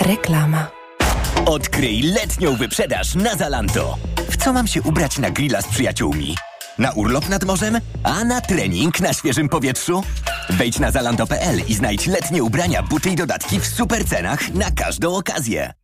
Reklama. Odkryj letnią wyprzedaż na Zalando. W co mam się ubrać na grilla z przyjaciółmi? Na urlop nad morzem? A na trening na świeżym powietrzu? Wejdź na zalando.pl i znajdź letnie ubrania, buty i dodatki w super cenach na każdą okazję.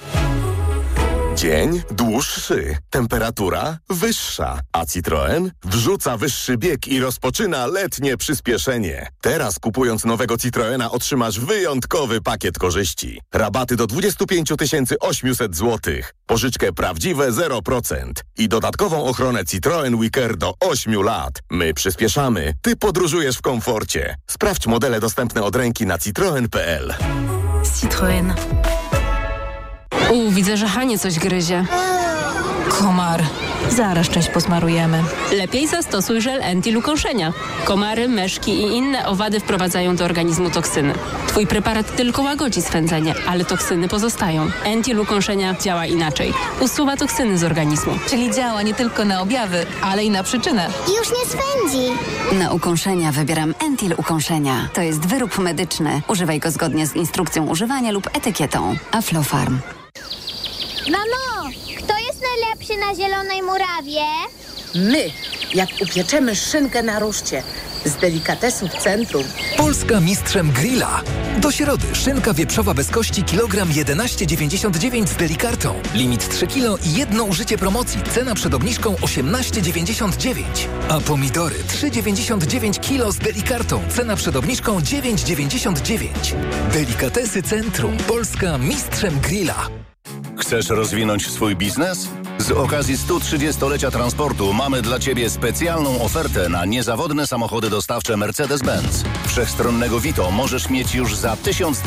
Dzień dłuższy, temperatura wyższa, a Citroen wrzuca wyższy bieg i rozpoczyna letnie przyspieszenie. Teraz kupując nowego Citroena otrzymasz wyjątkowy pakiet korzyści. Rabaty do 25 800 zł, pożyczkę prawdziwe 0% i dodatkową ochronę Citroen WeCare do 8 lat. My przyspieszamy, ty podróżujesz w komforcie. Sprawdź modele dostępne od ręki na citroen.pl. Citroen. Widzę, że Hanie coś gryzie. Komar. Zaraz część posmarujemy. Lepiej zastosuj żel Entil ukąszenia. Komary, meszki i inne owady wprowadzają do organizmu toksyny. Twój preparat tylko łagodzi swędzenie, ale toksyny pozostają. Entil ukąszenia działa inaczej. Usuwa toksyny z organizmu. Czyli działa nie tylko na objawy, ale i na przyczynę. Już nie swędzi. Na ukąszenia wybieram Entil ukąszenia. To jest wyrób medyczny. Używaj go zgodnie z instrukcją używania lub etykietą. Aflofarm. Mamo, kto jest najlepszy na Zielonej Murawie? My, jak upieczemy szynkę na ruszcie z delikatesu w centrum. Polska mistrzem grilla. Do środy szynka wieprzowa bez kości kilogram 11,99 z delikartą. Limit 3 kg i jedno użycie promocji. Cena przed obniżką 18,99. A pomidory 3,99 kg z delikartą. Cena przed obniżką 9,99. Delikatesy Centrum. Polska mistrzem grilla. Chcesz rozwinąć swój biznes? Z okazji 130-lecia transportu mamy dla Ciebie specjalną ofertę na niezawodne samochody dostawcze Mercedes-Benz. Wszechstronnego Vito możesz mieć już za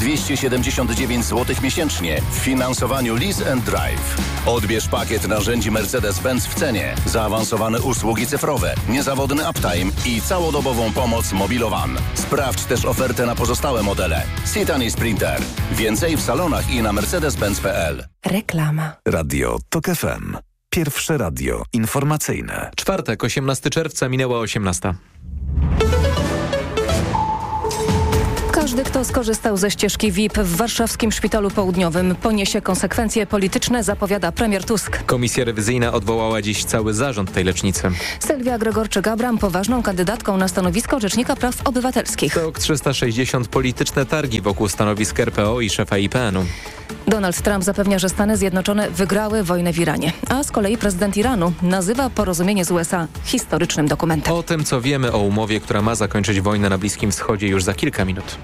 1279 zł miesięcznie w finansowaniu Lease and Drive. Odbierz pakiet narzędzi Mercedes-Benz w cenie, zaawansowane usługi cyfrowe, niezawodny uptime i całodobową pomoc Mobilowan. Sprawdź też ofertę na pozostałe modele. Citan i Sprinter. Więcej w salonach i na mercedes-benz.pl. Reklama. Radio TOK FM. Pierwsze radio informacyjne. Czwartek, 18 czerwca, minęła 18. Każdy, kto skorzystał ze ścieżki VIP w warszawskim Szpitalu Południowym, poniesie konsekwencje polityczne, zapowiada premier Tusk. Komisja rewizyjna odwołała dziś cały zarząd tej lecznicy. Sylwia Gregorczyk-Abram poważną kandydatką na stanowisko Rzecznika Praw Obywatelskich. TOK 360 polityczne targi wokół stanowisk RPO i szefa IPN-u. Donald Trump zapewnia, że Stany Zjednoczone wygrały wojnę w Iranie, a z kolei prezydent Iranu nazywa porozumienie z USA historycznym dokumentem. O tym, co wiemy o umowie, która ma zakończyć wojnę na Bliskim Wschodzie, już za kilka minut.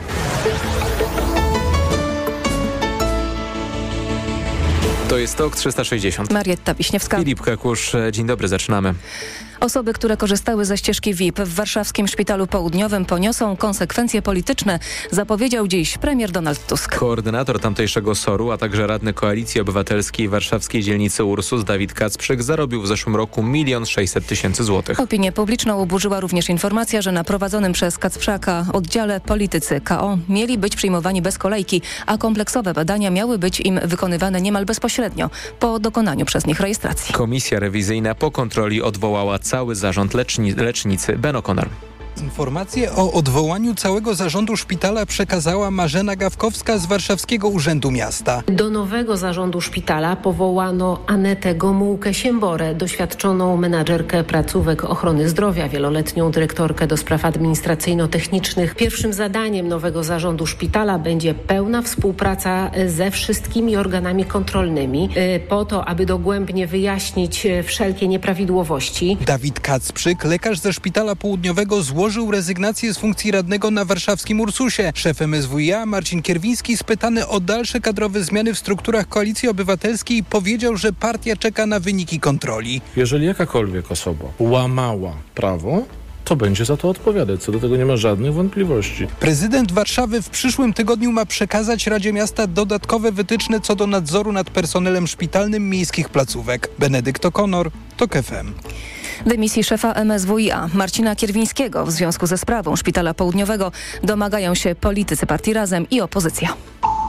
To jest TOK 360. Marietta Wiśniewska. Filip Kakusz, dzień dobry, zaczynamy. Osoby, które korzystały ze ścieżki VIP w warszawskim Szpitalu Południowym poniosą konsekwencje polityczne, zapowiedział dziś premier Donald Tusk. Koordynator tamtejszego SOR-u, a także radny Koalicji Obywatelskiej warszawskiej dzielnicy Ursus Dawid Kacprzyk zarobił w zeszłym roku 1 600 000 złotych. Opinię publiczną oburzyła również informacja, że na prowadzonym przez Kacprzaka oddziale politycy KO mieli być przyjmowani bez kolejki, a kompleksowe badania miały być im wykonywane niemal bezpośrednio po dokonaniu przez nich rejestracji. Komisja rewizyjna po kontroli odwołała cały zarząd lecznicy. Ben O'Connor. Informację o odwołaniu całego zarządu szpitala przekazała Marzena Gawkowska z Warszawskiego Urzędu Miasta. Do nowego zarządu szpitala powołano Anetę Gomułkę-Siemborę, doświadczoną menadżerkę placówek ochrony zdrowia, wieloletnią dyrektorkę do spraw administracyjno-technicznych. Pierwszym zadaniem nowego zarządu szpitala będzie pełna współpraca ze wszystkimi organami kontrolnymi po to, aby dogłębnie wyjaśnić wszelkie nieprawidłowości. Dawid Kacprzyk, lekarz ze Szpitala Południowego, złożył rezygnację z funkcji radnego na warszawskim Ursusie. Szef MSWiA Marcin Kierwiński, spytany o dalsze kadrowe zmiany w strukturach Koalicji Obywatelskiej, powiedział, że partia czeka na wyniki kontroli. Jeżeli jakakolwiek osoba łamała prawo, to będzie za to odpowiadać. Co do tego nie ma żadnych wątpliwości. Prezydent Warszawy w przyszłym tygodniu ma przekazać Radzie Miasta dodatkowe wytyczne co do nadzoru nad personelem szpitalnym miejskich placówek. Benedykt O'Connor, TOK FM. Dymisji szefa MSWiA Marcina Kierwińskiego w związku ze sprawą Szpitala Południowego domagają się politycy partii Razem i opozycja.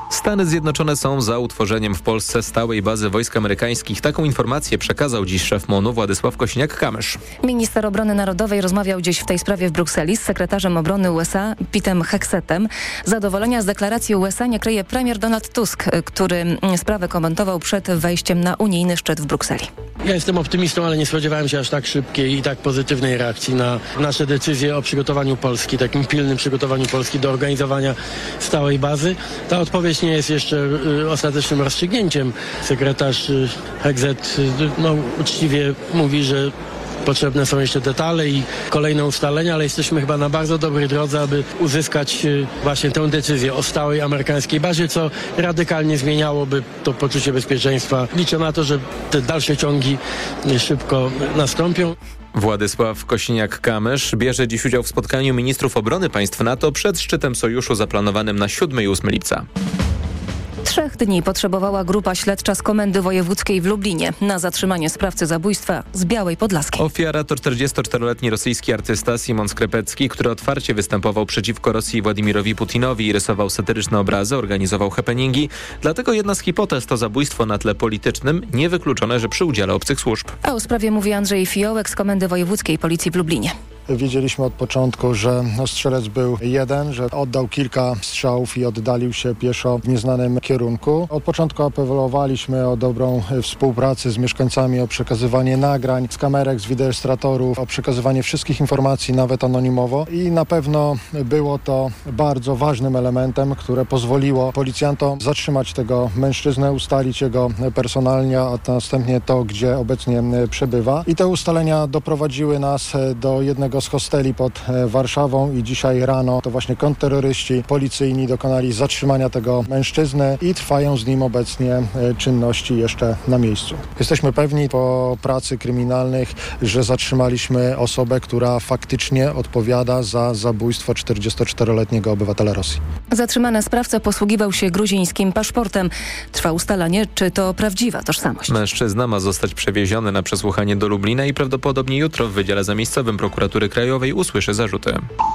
Stany Zjednoczone są za utworzeniem w Polsce stałej bazy wojsk amerykańskich. Taką informację przekazał dziś szef MON-u Władysław Kosiniak-Kamysz. Minister Obrony Narodowej rozmawiał dziś w tej sprawie w Brukseli z sekretarzem obrony USA Petem Hexetem. Zadowolenia z deklaracji USA nie kryje premier Donald Tusk, który sprawę komentował przed wejściem na unijny szczyt w Brukseli. Ja jestem optymistą, ale nie spodziewałem się aż tak szybkiej i tak pozytywnej reakcji na nasze decyzje o przygotowaniu Polski, takim pilnym przygotowaniu Polski do organizowania stałej bazy. Ta odpowiedź nie jest jeszcze ostatecznym rozstrzygnięciem. Sekretarz Hexet uczciwie mówi, że potrzebne są jeszcze detale i kolejne ustalenia, ale jesteśmy chyba na bardzo dobrej drodze, aby uzyskać właśnie tę decyzję o stałej amerykańskiej bazie, co radykalnie zmieniałoby to poczucie bezpieczeństwa. Liczę na to, że te dalsze ciągi szybko nastąpią. Władysław Kosiniak-Kamysz bierze dziś udział w spotkaniu ministrów obrony państw NATO przed szczytem sojuszu zaplanowanym na 7 i 8 lipca. 3 dni potrzebowała grupa śledcza z Komendy Wojewódzkiej w Lublinie na zatrzymanie sprawcy zabójstwa z Białej Podlaskiej. Ofiara to 44-letni rosyjski artysta Simon Skrepecki, który otwarcie występował przeciwko Rosji i Władimirowi Putinowi i rysował satyryczne obrazy, organizował happeningi. Dlatego jedna z hipotez to zabójstwo na tle politycznym, niewykluczone, że przy udziale obcych służb. A o sprawie mówi Andrzej Fiołek z Komendy Wojewódzkiej Policji w Lublinie. Wiedzieliśmy od początku, że strzelec był jeden, że oddał kilka strzałów i oddalił się pieszo w nieznanym kierunku. Od początku apelowaliśmy o dobrą współpracę z mieszkańcami, o przekazywanie nagrań z kamerek, z wideorejestratorów, o przekazywanie wszystkich informacji, nawet anonimowo. I na pewno było to bardzo ważnym elementem, które pozwoliło policjantom zatrzymać tego mężczyznę, ustalić jego personalnie, a następnie to, gdzie obecnie przebywa. I te ustalenia doprowadziły nas do jednego z hosteli pod Warszawą i dzisiaj rano to właśnie kontrterroryści policyjni dokonali zatrzymania tego mężczyzny i trwają z nim obecnie czynności jeszcze na miejscu. Jesteśmy pewni po pracy kryminalnych, że zatrzymaliśmy osobę, która faktycznie odpowiada za zabójstwo 44-letniego obywatela Rosji. Zatrzymany sprawca posługiwał się gruzińskim paszportem. Trwa ustalanie, czy to prawdziwa tożsamość. Mężczyzna ma zostać przewieziony na przesłuchanie do Lublina i prawdopodobnie jutro w Wydziale Zamiejscowym Prokuratury Krajowej usłyszy zarzuty.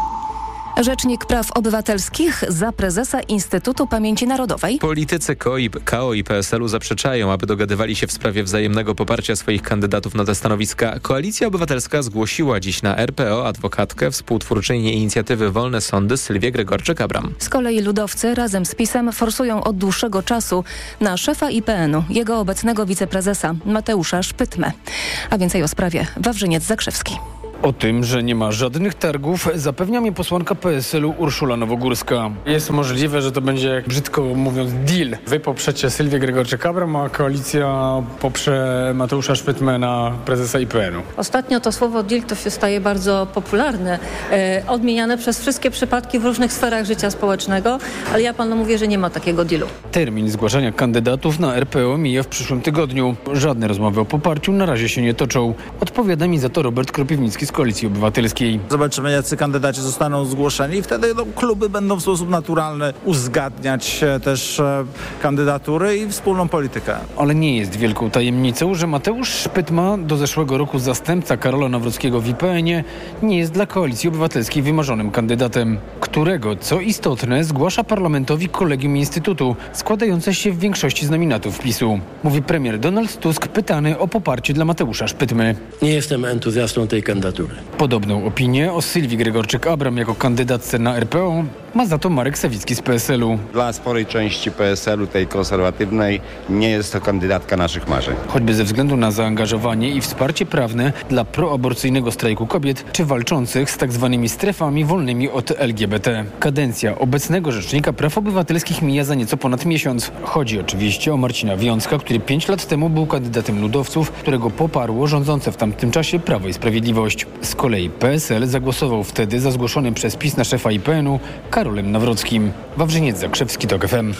Rzecznik Praw Obywatelskich za prezesa Instytutu Pamięci Narodowej. Politycy KO i PSL-u zaprzeczają, aby dogadywali się w sprawie wzajemnego poparcia swoich kandydatów na te stanowiska. Koalicja Obywatelska zgłosiła dziś na RPO adwokatkę współtwórczyni inicjatywy Wolne Sądy Sylwię Gregorczyk-Abram. Z kolei ludowcy razem z PiS-em forsują od dłuższego czasu na szefa IPN-u, jego obecnego wiceprezesa Mateusza Szpytmę. A więcej o sprawie Wawrzyniec Zakrzewski. O tym, że nie ma żadnych targów, zapewnia mnie posłanka PSL-u Urszula Nowogórska. Jest możliwe, że to będzie, brzydko mówiąc, deal. Wy poprzecie Sylwię Gregorczyk-Abram, a koalicja poprze Mateusza Szpytmę na prezesa IPN-u. Ostatnio to słowo deal to się staje bardzo popularne, odmieniane przez wszystkie przypadki w różnych sferach życia społecznego, ale ja panu mówię, że nie ma takiego dealu. Termin zgłaszania kandydatów na RPO mija w przyszłym tygodniu. Żadne rozmowy o poparciu na razie się nie toczą. Odpowiada mi za to Robert Kropiwnicki z Koalicji Obywatelskiej. Zobaczymy, jacy kandydaci zostaną zgłoszeni i wtedy kluby będą w sposób naturalny uzgadniać też kandydatury i wspólną politykę. Ale nie jest wielką tajemnicą, że Mateusz Szpytma, do zeszłego roku zastępca Karola Nawrockiego w IPN-ie, nie jest dla Koalicji Obywatelskiej wymarzonym kandydatem, którego, co istotne, zgłasza parlamentowi kolegium Instytutu, składające się w większości z nominatów PiS-u. Mówi premier Donald Tusk, pytany o poparcie dla Mateusza Szpytmy. Nie jestem entuzjastą tej kandydatury. Podobną opinię o Sylwii Gregorczyk-Abram jako kandydatce na RPO ma za to Marek Sawicki z PSL-u. Dla sporej części PSL-u, tej konserwatywnej, nie jest to kandydatka naszych marzeń. Choćby ze względu na zaangażowanie i wsparcie prawne dla proaborcyjnego strajku kobiet, czy walczących z tak zwanymi strefami wolnymi od LGBT. Kadencja obecnego Rzecznika Praw Obywatelskich mija za nieco ponad miesiąc. Chodzi oczywiście o Marcina Wiącka, który 5 lat temu był kandydatem ludowców, którego poparło rządzące w tamtym czasie Prawo i Sprawiedliwość. Z kolei PSL zagłosował wtedy za zgłoszonym przez PiS na szefa IPN-u Karolem Nawrockim. Wawrzyniec Zakrzewski, TOK FM.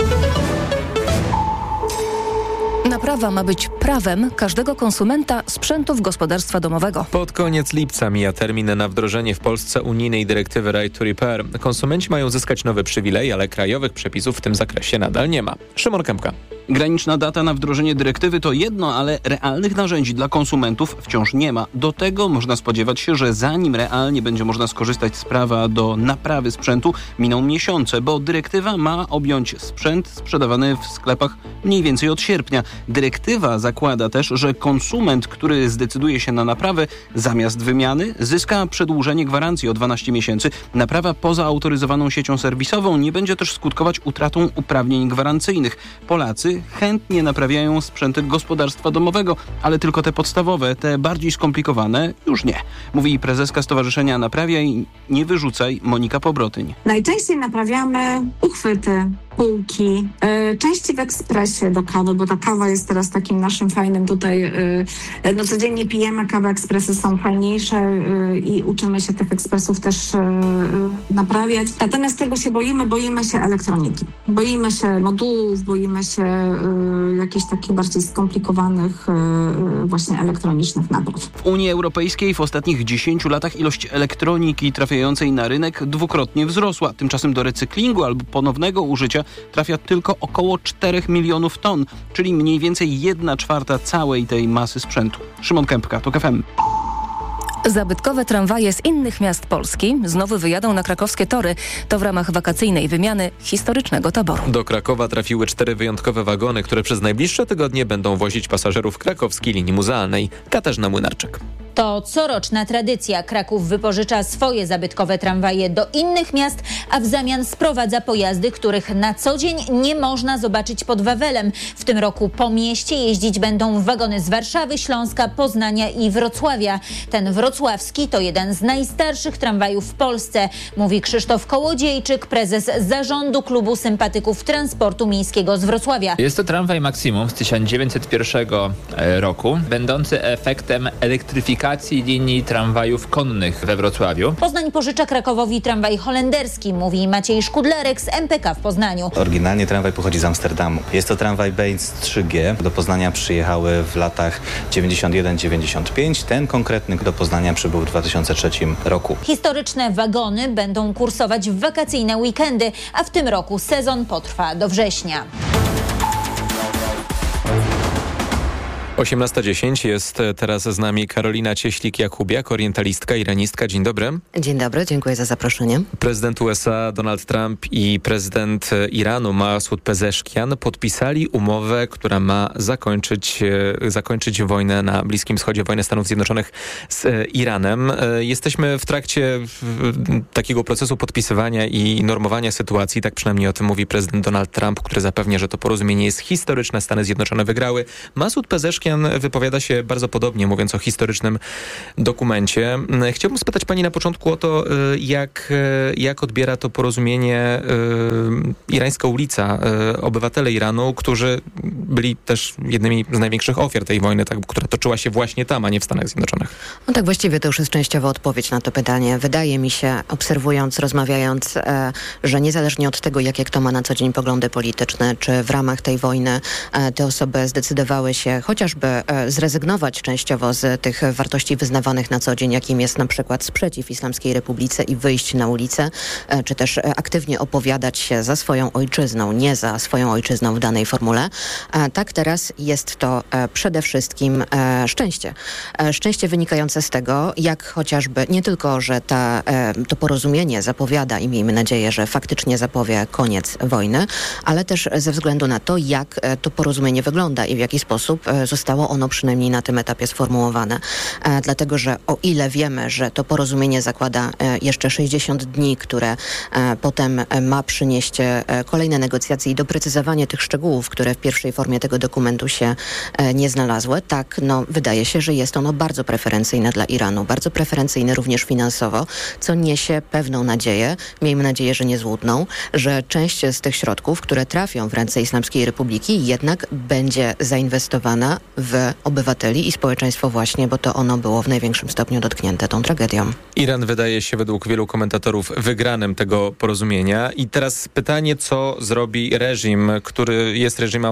Naprawa ma być prawem każdego konsumenta sprzętów gospodarstwa domowego. Pod koniec lipca mija termin na wdrożenie w Polsce unijnej dyrektywy Right to Repair. Konsumenci mają zyskać nowy przywilej, ale krajowych przepisów w tym zakresie nadal nie ma. Szymon Kępka. Graniczna data na wdrożenie dyrektywy to jedno, ale realnych narzędzi dla konsumentów wciąż nie ma. Do tego można spodziewać się, że zanim realnie będzie można skorzystać z prawa do naprawy sprzętu, miną miesiące, bo dyrektywa ma objąć sprzęt sprzedawany w sklepach mniej więcej od sierpnia. Dyrektywa zakłada też, że konsument, który zdecyduje się na naprawę, zamiast wymiany zyska przedłużenie gwarancji o 12 miesięcy. Naprawa poza autoryzowaną siecią serwisową nie będzie też skutkować utratą uprawnień gwarancyjnych. Polacy chętnie naprawiają sprzęty gospodarstwa domowego, ale tylko te podstawowe, te bardziej skomplikowane już nie. Mówi prezeska Stowarzyszenia Naprawiaj, nie wyrzucaj, Monika Pobrotyń. Najczęściej naprawiamy uchwyty, półki, części w ekspresie do kawy, bo ta kawa jest teraz takim naszym fajnym tutaj, no codziennie pijemy kawę, ekspresy są fajniejsze i uczymy się tych ekspresów też naprawiać. Natomiast tego się boimy się elektroniki. Boimy się modułów, boimy się jakichś takich bardziej skomplikowanych właśnie elektronicznych napraw. W Unii Europejskiej w ostatnich 10 latach ilość elektroniki trafiającej na rynek dwukrotnie wzrosła. Tymczasem do recyklingu albo ponownego użycia trafia tylko około 4 milionów ton, czyli mniej więcej 1/4 całej tej masy sprzętu. Szymon Kępka, TOK FM. Zabytkowe tramwaje z innych miast Polski znowu wyjadą na krakowskie tory. To w ramach wakacyjnej wymiany historycznego taboru. Do Krakowa trafiły 4 wyjątkowe wagony, które przez najbliższe tygodnie będą wozić pasażerów krakowskiej linii muzealnej. Katarzyna Młynarczyk. To coroczna tradycja. Kraków wypożycza swoje zabytkowe tramwaje do innych miast, a w zamian sprowadza pojazdy, których na co dzień nie można zobaczyć pod Wawelem. W tym roku po mieście jeździć będą wagony z Warszawy, Śląska, Poznania i Wrocławia. Ten wrocławski to jeden z najstarszych tramwajów w Polsce, mówi Krzysztof Kołodziejczyk, prezes zarządu Klubu Sympatyków Transportu Miejskiego z Wrocławia. Jest to tramwaj Maksimum z 1901 roku, będący efektem elektryfikacji linii tramwajów konnych we Wrocławiu. Poznań pożycza Krakowowi tramwaj holenderski, mówi Maciej Szkudlerek z MPK w Poznaniu. Oryginalnie tramwaj pochodzi z Amsterdamu. Jest to tramwaj Benz 3G. Do Poznania przyjechały w latach 91-95. Ten konkretny do Poznania przybył w 2003 roku. Historyczne wagony będą kursować w wakacyjne weekendy, a w tym roku sezon potrwa do września. 18:10 jest teraz z nami Karolina Cieślik-Jakubiak, orientalistka, iranistka. Dzień dobry. Dzień dobry, dziękuję za zaproszenie. Prezydent USA Donald Trump i prezydent Iranu Masoud Pezeshkian podpisali umowę, która ma zakończyć wojnę na Bliskim Wschodzie, wojnę Stanów Zjednoczonych z Iranem. Jesteśmy w trakcie takiego procesu podpisywania i normowania sytuacji, tak przynajmniej o tym mówi prezydent Donald Trump, który zapewnia, że to porozumienie jest historyczne, Stany Zjednoczone wygrały. Masoud Pezeshkian wypowiada się bardzo podobnie, mówiąc o historycznym dokumencie. Chciałbym spytać pani na początku o to, jak odbiera to porozumienie irańska ulica, obywatele Iranu, którzy byli też jednymi z największych ofiar tej wojny, która toczyła się właśnie tam, a nie w Stanach Zjednoczonych. No tak, właściwie to już jest częściowo odpowiedź na to pytanie. Wydaje mi się, obserwując, rozmawiając, że niezależnie od tego, jakie kto ma na co dzień poglądy polityczne, czy w ramach tej wojny te osoby zdecydowały się chociażby zrezygnować częściowo z tych wartości wyznawanych na co dzień, jakim jest na przykład sprzeciw Islamskiej Republice i wyjść na ulicę, czy też aktywnie opowiadać się za swoją ojczyzną, nie za swoją ojczyzną w danej formule. Tak teraz jest to przede wszystkim szczęście. Szczęście wynikające z tego, jak chociażby nie tylko, że to porozumienie zapowiada i miejmy nadzieję, że faktycznie zapowie koniec wojny, ale też ze względu na to, jak to porozumienie wygląda i w jaki sposób zostało ono przynajmniej na tym etapie sformułowane. Dlatego, że o ile wiemy, że to porozumienie zakłada jeszcze 60 dni, które potem ma przynieść kolejne negocjacje i doprecyzowanie tych szczegółów, które w pierwszej formie tego dokumentu się nie znalazły, tak, wydaje się, że jest ono bardzo preferencyjne dla Iranu, bardzo preferencyjne również finansowo, co niesie pewną nadzieję, miejmy nadzieję, że niezłudną, że część z tych środków, które trafią w ręce Islamskiej Republiki, jednak będzie zainwestowana w obywateli i społeczeństwo właśnie, bo to ono było w największym stopniu dotknięte tą tragedią. Iran wydaje się według wielu komentatorów wygranym tego porozumienia. I teraz pytanie, co zrobi reżim, który jest reżimem autorytarnym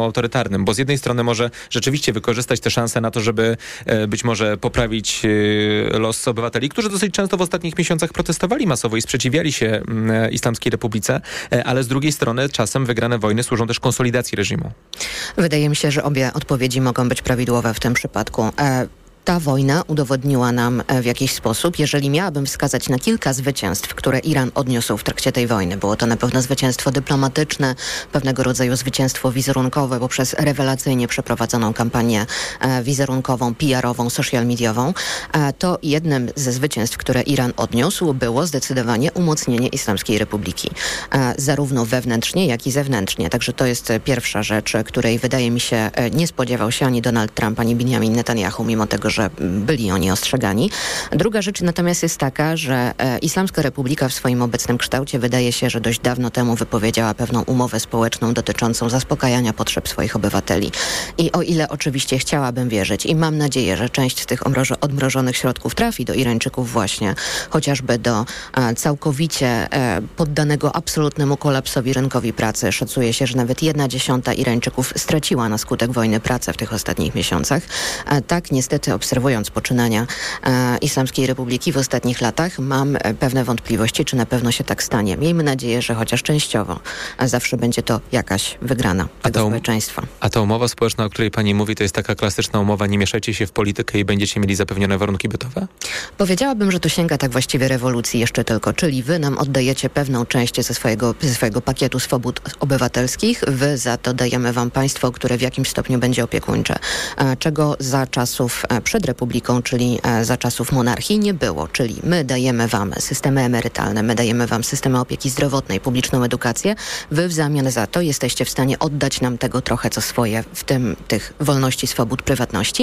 spektakularnym, bo z jednej strony może rzeczywiście wykorzystać tę szansę na to, żeby być może poprawić los obywateli, którzy dosyć często w ostatnich miesiącach protestowali masowo i sprzeciwiali się Islamskiej Republice, ale z drugiej strony czasem wygrane wojny służą też konsolidacji reżimu. Wydaje mi się, że obie odpowiedzi mogą być prawidłowe w tym przypadku. Ta wojna udowodniła nam w jakiś sposób, jeżeli miałabym wskazać na kilka zwycięstw, które Iran odniósł w trakcie tej wojny, było to na pewno zwycięstwo dyplomatyczne, pewnego rodzaju zwycięstwo wizerunkowe poprzez rewelacyjnie przeprowadzoną kampanię wizerunkową, PR-ową, social mediową, to jednym ze zwycięstw, które Iran odniósł, było zdecydowanie umocnienie Islamskiej Republiki. Zarówno wewnętrznie, jak i zewnętrznie. Także to jest pierwsza rzecz, której wydaje mi się nie spodziewał się ani Donald Trump, ani Benjamin Netanyahu, mimo tego, że byli oni ostrzegani. Druga rzecz natomiast jest taka, że Islamska Republika w swoim obecnym kształcie wydaje się, że dość dawno temu wypowiedziała pewną umowę społeczną dotyczącą zaspokajania potrzeb swoich obywateli. I o ile oczywiście chciałabym wierzyć i mam nadzieję, że część z tych odmrożonych środków trafi do Irańczyków właśnie, chociażby do całkowicie poddanego absolutnemu kolapsowi rynkowi pracy. Szacuje się, że nawet 1/10 Irańczyków straciła na skutek wojny pracę w tych ostatnich miesiącach. Tak niestety obserwując poczynania Islamskiej Republiki w ostatnich latach, mam pewne wątpliwości, czy na pewno się tak stanie. Miejmy nadzieję, że chociaż częściowo zawsze będzie to jakaś wygrana tego społeczeństwa. A ta umowa społeczna, o której pani mówi, to jest taka klasyczna umowa, nie mieszajcie się w politykę i będziecie mieli zapewnione warunki bytowe? Powiedziałabym, że to sięga tak właściwie rewolucji jeszcze tylko, czyli wy nam oddajecie pewną część ze swojego pakietu swobód obywatelskich, wy za to dajemy wam państwo, które w jakimś stopniu będzie opiekuńcze, czego za czasów przed Republiką, czyli za czasów monarchii nie było, czyli my dajemy wam systemy emerytalne, my dajemy wam systemy opieki zdrowotnej, publiczną edukację, wy w zamian za to jesteście w stanie oddać nam tego trochę co swoje, w tym tych wolności, swobód, prywatności.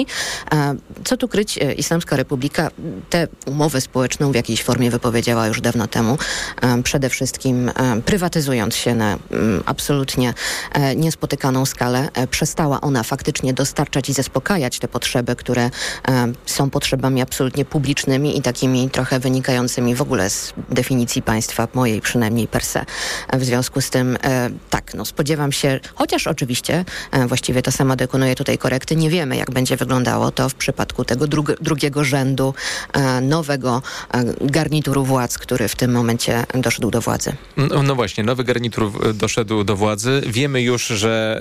Co tu kryć, Islamska Republika tę umowę społeczną w jakiejś formie wypowiedziała już dawno temu, przede wszystkim prywatyzując się na absolutnie niespotykaną skalę. Przestała ona faktycznie dostarczać i zaspokajać te potrzeby, które są potrzebami absolutnie publicznymi i takimi trochę wynikającymi w ogóle z definicji państwa, mojej przynajmniej per se. W związku z tym spodziewam się, chociaż oczywiście właściwie to sama dokonuje tutaj korekty, nie wiemy jak będzie wyglądało to w przypadku tego drugiego rzędu nowego garnituru władz, który w tym momencie doszedł do władzy. No właśnie, nowy garnitur doszedł do władzy. Wiemy już, że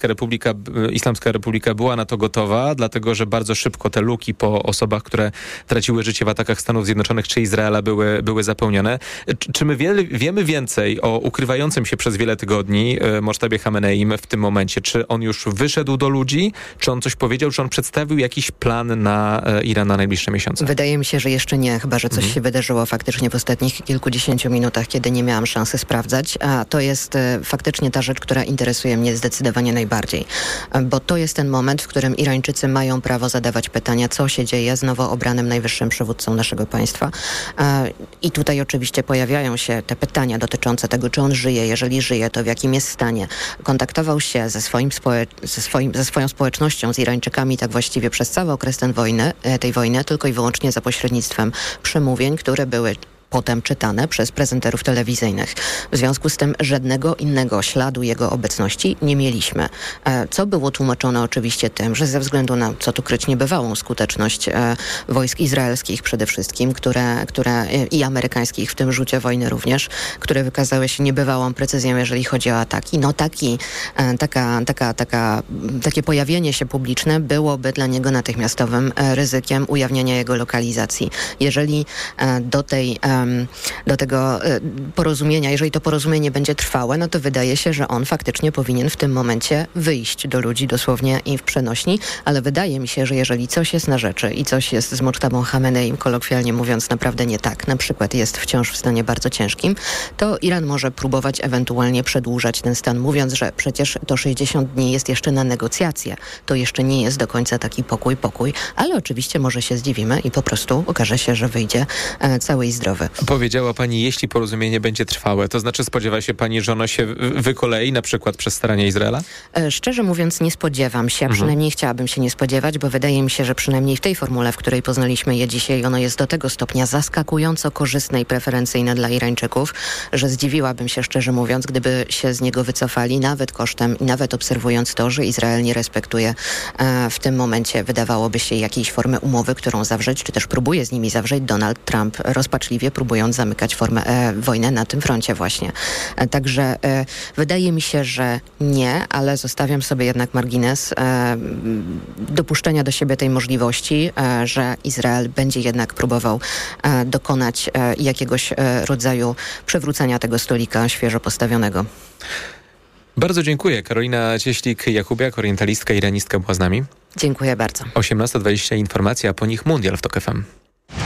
Islamska Republika była na to gotowa, dlatego że bardzo szybko te luki po osobach, które traciły życie w atakach Stanów Zjednoczonych czy Izraela były zapełnione. Czy my wiemy więcej o ukrywającym się przez wiele tygodni Mocztabie Chameneim w tym momencie? Czy on już wyszedł do ludzi? Czy on coś powiedział? Czy on przedstawił jakiś plan na Iran na najbliższe miesiące? Wydaje mi się, że jeszcze nie, chyba że coś się wydarzyło faktycznie w ostatnich kilkudziesięciu minutach, kiedy nie miałam szansy sprawdzać. A to jest faktycznie ta rzecz, która interesuje mnie zdecydowanie najbardziej. Bo to jest ten moment, w którym Irańczycy mają prawo zadawać pytania, co się dzieje z nowo obranym najwyższym przywódcą naszego państwa. I tutaj oczywiście pojawiają się te pytania dotyczące tego, czy on żyje. Jeżeli żyje, to w jakim jest stanie. Kontaktował się ze swoją społecznością, z Irańczykami tak właściwie przez cały okres tej wojny, tylko i wyłącznie za pośrednictwem przemówień, które były potem czytane przez prezenterów telewizyjnych. W związku z tym żadnego innego śladu jego obecności nie mieliśmy. Co było tłumaczone oczywiście tym, że ze względu na, co tu kryć, niebywałą skuteczność wojsk izraelskich przede wszystkim, które i amerykańskich w tym rzucie wojny również, które wykazały się niebywałą precyzją, jeżeli chodzi o ataki. Takie pojawienie się publiczne byłoby dla niego natychmiastowym ryzykiem ujawnienia jego lokalizacji. Jeżeli do tego porozumienia, jeżeli to porozumienie będzie trwałe, no to wydaje się, że on faktycznie powinien w tym momencie wyjść do ludzi dosłownie i w przenośni, ale wydaje mi się, że jeżeli coś jest na rzeczy i coś jest z Mocztabą Chameneim, kolokwialnie mówiąc, naprawdę nie tak, na przykład jest wciąż w stanie bardzo ciężkim, to Iran może próbować ewentualnie przedłużać ten stan, mówiąc, że przecież to 60 dni jest jeszcze na negocjacje. To jeszcze nie jest do końca taki pokój, ale oczywiście może się zdziwimy i po prostu okaże się, że wyjdzie cały i zdrowy. Powiedziała pani, jeśli porozumienie będzie trwałe, to znaczy spodziewa się pani, że ono się wykolei na przykład przez starania Izraela? Szczerze mówiąc nie spodziewam się, przynajmniej chciałabym się nie spodziewać, bo wydaje mi się, że przynajmniej w tej formule, w której poznaliśmy je dzisiaj, ono jest do tego stopnia zaskakująco korzystne i preferencyjne dla Irańczyków, że zdziwiłabym się, szczerze mówiąc, gdyby się z niego wycofali, nawet kosztem i nawet obserwując to, że Izrael nie respektuje w tym momencie, wydawałoby się, jakiejś formy umowy, którą zawrzeć, czy też próbuje z nimi zawrzeć Donald Trump, rozpaczliwie próbując zamykać wojnę na tym froncie właśnie. Także wydaje mi się, że nie, ale zostawiam sobie jednak margines dopuszczenia do siebie tej możliwości, że Izrael będzie jednak próbował dokonać jakiegoś rodzaju przewrócenia tego stolika świeżo postawionego. Bardzo dziękuję. Karolina Cieślik-Jakubiak, orientalistka, iranistka była z nami. Dziękuję bardzo. 18:20 informacja, a po nich Mundial w TOK FM.